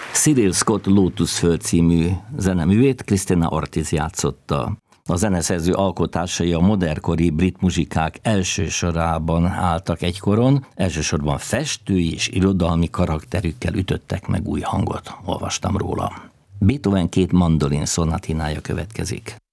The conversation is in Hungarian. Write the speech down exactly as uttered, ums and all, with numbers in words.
Cyril Scott Lotus Föld című zeneművét Christina Ortiz játszotta. A zeneszerző alkotásai a modernkori brit muzsikák első sorában álltak egykoron, elsősorban festői és irodalmi karakterükkel ütöttek meg új hangot, olvastam róla. Beethoven két mandolin szonatinája következik.